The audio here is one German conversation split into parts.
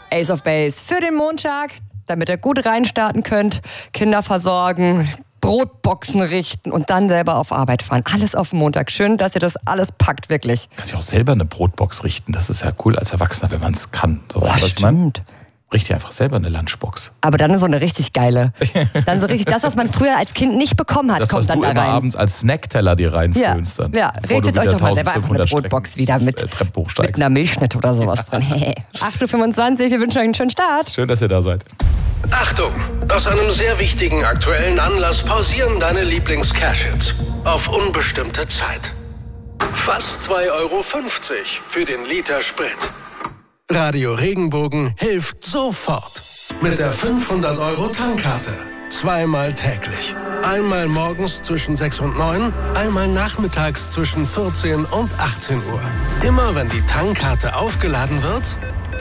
Ace of Base für den Montag, damit ihr gut reinstarten könnt, Kinder versorgen, Brotboxen richten und dann selber auf Arbeit fahren. Alles auf den Montag. Schön, dass ihr das alles packt, wirklich. Kannst du auch selber eine Brotbox richten. Das ist ja cool als Erwachsener, wenn man es kann. So, stimmt. Richte einfach selber eine Lunchbox. Aber dann so eine richtig geile. Dann so richtig das, was man früher als Kind nicht bekommen hat, das, kommt dann da rein. Das, was du immer abends als Snackteller dir reinfüllst. Ja, richtet euch doch mal selber einfach eine Brotbox wieder mit einer Milchschnitte oder sowas drin. 8.25 Uhr, wir wünschen euch einen schönen Start. Schön, dass ihr da seid. Achtung! Aus einem sehr wichtigen aktuellen Anlass pausieren deine Lieblings-Cash-Hits auf unbestimmte Zeit. Fast 2,50 € für den Liter Sprit. Radio Regenbogen hilft sofort. Mit der 500 € Tankkarte. Zweimal täglich. Einmal morgens zwischen 6 und 9, einmal nachmittags zwischen 14 und 18 Uhr. Immer wenn die Tankkarte aufgeladen wird,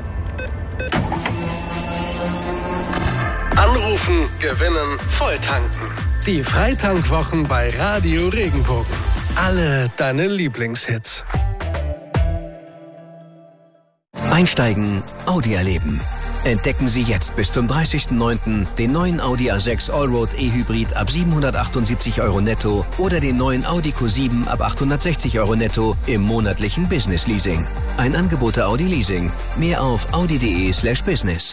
anrufen, gewinnen, volltanken. Die Freitankwochen bei Radio Regenbogen. Alle deine Lieblingshits. Einsteigen, Audi erleben. Entdecken Sie jetzt bis zum 30.09. den neuen Audi A6 Allroad E-Hybrid ab 778 € netto oder den neuen Audi Q7 ab 860 € netto im monatlichen Business Leasing. Ein Angebot der Audi Leasing. Mehr auf audi.de/business.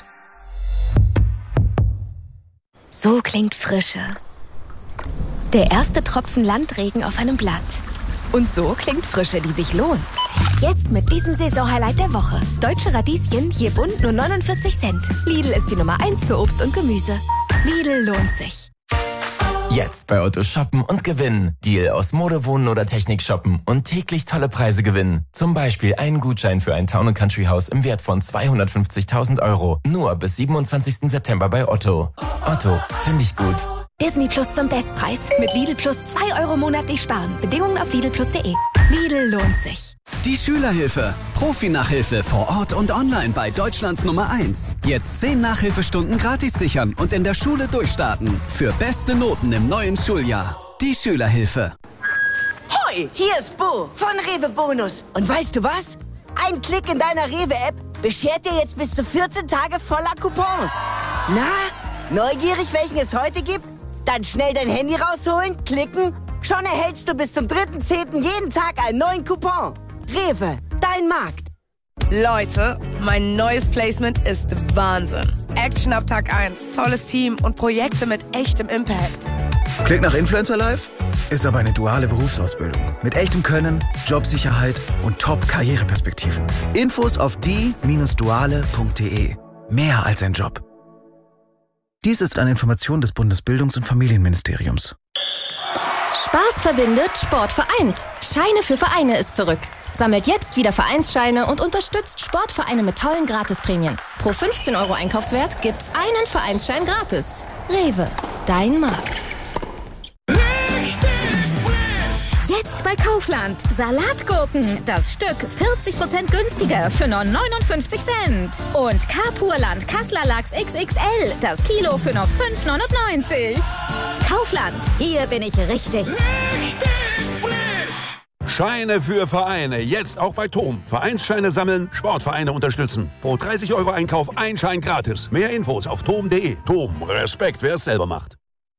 So klingt Frische. Der erste Tropfen Landregen auf einem Blatt. Und so klingt Frische, die sich lohnt. Jetzt mit diesem Saisonhighlight der Woche. Deutsche Radieschen, je bunt nur 49 Cent. Lidl ist die Nummer 1 für Obst und Gemüse. Lidl lohnt sich. Jetzt bei Otto shoppen und gewinnen. Deal aus Mode, Wohnen oder Technik shoppen und täglich tolle Preise gewinnen. Zum Beispiel einen Gutschein für ein Town & Country Haus im Wert von 250.000 €. Nur bis 27. September bei Otto. Otto, finde ich gut. Disney Plus zum Bestpreis. Mit Lidl Plus 2 € monatlich sparen. Bedingungen auf lidlplus.de. Lidl lohnt sich. Die Schülerhilfe. Profi-Nachhilfe vor Ort und online bei Deutschlands Nummer 1. Jetzt 10 Nachhilfestunden gratis sichern und in der Schule durchstarten. Für beste Noten im neuen Schuljahr. Die Schülerhilfe. Hoi, hier ist Bo von Rewe Bonus. Und weißt du was? Ein Klick in deiner Rewe-App beschert dir jetzt bis zu 14 Tage voller Coupons. Na, neugierig, welchen es heute gibt? Dann schnell dein Handy rausholen, klicken. Schon erhältst du bis zum 3.10. jeden Tag einen neuen Coupon. Rewe, dein Markt. Leute, mein neues Placement ist Wahnsinn. Action ab Tag 1, tolles Team und Projekte mit echtem Impact. Klingt nach Influencer Live? Ist aber eine duale Berufsausbildung. Mit echtem Können, Jobsicherheit und Top-Karriereperspektiven. Infos auf die-duale.de. Mehr als ein Job. Dies ist eine Information des Bundesbildungs- und Familienministeriums. Spaß verbindet, Sport vereint. Scheine für Vereine ist zurück. Sammelt jetzt wieder Vereinsscheine und unterstützt Sportvereine mit tollen Gratisprämien. Pro 15 € Einkaufswert gibt's einen Vereinsschein gratis. Rewe, dein Markt. Jetzt bei Kaufland. Salatgurken. Das Stück 40% günstiger für nur 59 Cent. Und Carpurland Kassler Lachs XXL. Das Kilo für nur 5,99 €. Kaufland. Hier bin ich richtig. Scheine für Vereine. Jetzt auch bei TOM. Vereinsscheine sammeln, Sportvereine unterstützen. Pro 30 € Einkauf ein Schein gratis. Mehr Infos auf tom.de. TOM. Respekt, wer es selber macht.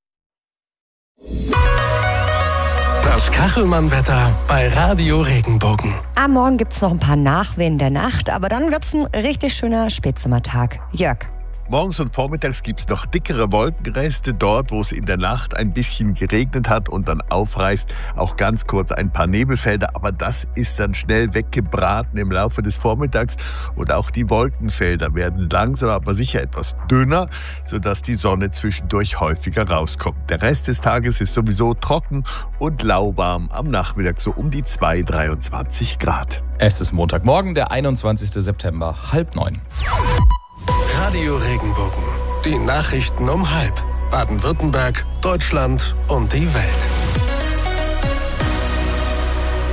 Das Kachelmann-Wetter bei Radio Regenbogen. Am Morgen gibt es noch ein paar Nachwehen der Nacht, aber dann wird es ein richtig schöner Spätsommertag. Jörg. Morgens und vormittags gibt es noch dickere Wolkenreste. Dort, wo es in der Nacht ein bisschen geregnet hat und dann aufreißt, auch ganz kurz ein paar Nebelfelder. Aber das ist dann schnell weggebraten im Laufe des Vormittags. Und auch die Wolkenfelder werden langsam, aber sicher etwas dünner, sodass die Sonne zwischendurch häufiger rauskommt. Der Rest des Tages ist sowieso trocken und lauwarm. Am Nachmittag so um die 23 Grad. Es ist Montagmorgen, der 21. September, 8:30. Radio Regenbogen. Die Nachrichten um 12:30. Baden-Württemberg, Deutschland und die Welt.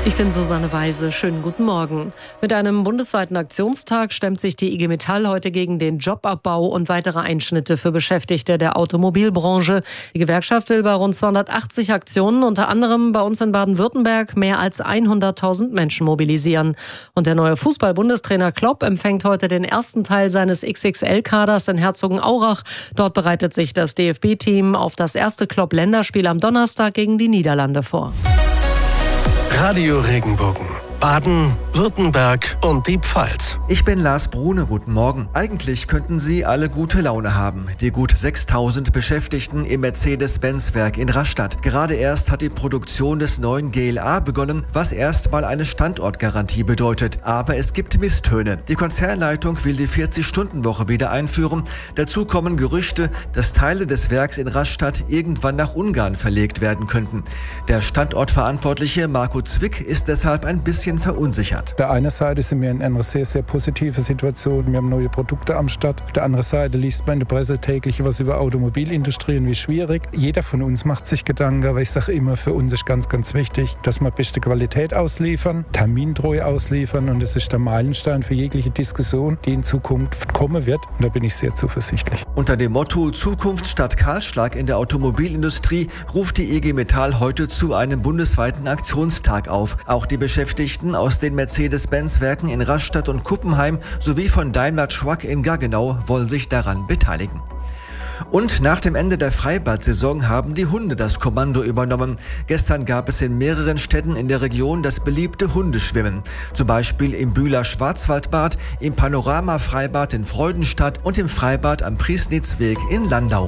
Ich bin Susanne Weise. Schönen guten Morgen. Mit einem bundesweiten Aktionstag stemmt sich die IG Metall heute gegen den Jobabbau und weitere Einschnitte für Beschäftigte der Automobilbranche. Die Gewerkschaft will bei rund 280 Aktionen, unter anderem bei uns in Baden-Württemberg, mehr als 100.000 Menschen mobilisieren. Und der neue Fußball-Bundestrainer Klopp empfängt heute den ersten Teil seines XXL-Kaders in Herzogenaurach. Dort bereitet sich das DFB-Team auf das erste Klopp-Länderspiel am Donnerstag gegen die Niederlande vor. Radio Regenbogen. Baden, Württemberg und die Pfalz. Ich bin Lars Brune, guten Morgen. Eigentlich könnten Sie alle gute Laune haben. Die gut 6.000 Beschäftigten im Mercedes-Benz-Werk in Rastatt. Gerade erst hat die Produktion des neuen GLA begonnen, was erstmal eine Standortgarantie bedeutet. Aber es gibt Misstöne. Die Konzernleitung will die 40-Stunden-Woche wieder einführen. Dazu kommen Gerüchte, dass Teile des Werks in Rastatt irgendwann nach Ungarn verlegt werden könnten. Der Standortverantwortliche Marco Zwick ist deshalb ein bisschen verunsichert. Auf der einen Seite sind wir in einer sehr, sehr positiven Situation. Wir haben neue Produkte am Start. Auf der anderen Seite liest man in der Presse täglich was über Automobilindustrie und wie schwierig. Jeder von uns macht sich Gedanken, aber ich sage immer, für uns ist ganz, ganz wichtig, dass wir beste Qualität ausliefern, termintreu ausliefern, und das ist der Meilenstein für jegliche Diskussion, die in Zukunft kommen wird. Und da bin ich sehr zuversichtlich. Unter dem Motto Zukunft statt Kahlschlag in der Automobilindustrie ruft die IG Metall heute zu einem bundesweiten Aktionstag auf. Auch die Beschäftigten aus den Mercedes-Benz-Werken in Rastatt und Kuppenheim sowie von Daimler Truck in Gaggenau wollen sich daran beteiligen. Und nach dem Ende der Freibad-Saison haben die Hunde das Kommando übernommen. Gestern gab es in mehreren Städten in der Region das beliebte Hundeschwimmen. Zum Beispiel im Bühler Schwarzwaldbad, im Panorama-Freibad in Freudenstadt und im Freibad am Priesnitzweg in Landau.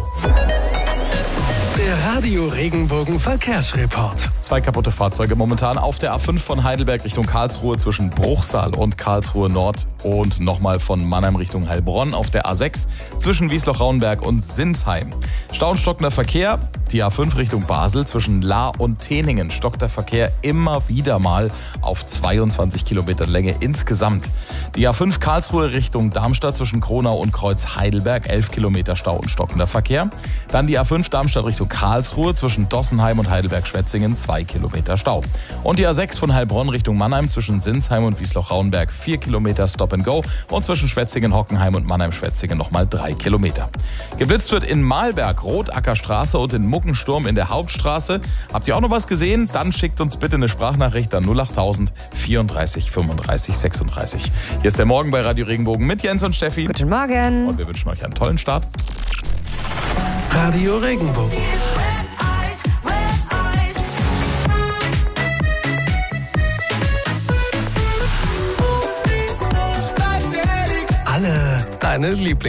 Der Radio Regenbogen Verkehrsreport. 2 kaputte Fahrzeuge momentan auf der A5 von Heidelberg Richtung Karlsruhe zwischen Bruchsal und Karlsruhe Nord und nochmal von Mannheim Richtung Heilbronn auf der A6 zwischen Wiesloch-Rauenberg und Sinsheim. Stau und stockender Verkehr. Die A5 Richtung Basel zwischen Lahr und Teningen stockt der Verkehr immer wieder mal auf 22 Kilometer Länge insgesamt. Die A5 Karlsruhe Richtung Darmstadt zwischen Kronau und Kreuz Heidelberg 11 Kilometer Stau und stockender Verkehr. Dann die A5 Darmstadt Richtung Karlsruhe zwischen Dossenheim und Heidelberg-Schwetzingen 2 Kilometer Stau. Und die A6 von Heilbronn Richtung Mannheim zwischen Sinsheim und Wiesloch-Rauenberg 4 Kilometer Stop and Go und zwischen Schwetzingen, Hockenheim und Mannheim-Schwetzingen nochmal 3 Kilometer. Geblitzt wird in Mahlberg, Rotackerstraße und in Muckensturm in der Hauptstraße. Habt ihr auch noch was gesehen? Dann schickt uns bitte eine Sprachnachricht an 08000 34 35 36. Hier ist der Morgen bei Radio Regenbogen mit Jens und Steffi. Guten Morgen. Und wir wünschen euch einen tollen Start. Radio Regenbogen. Alle deine Lieblings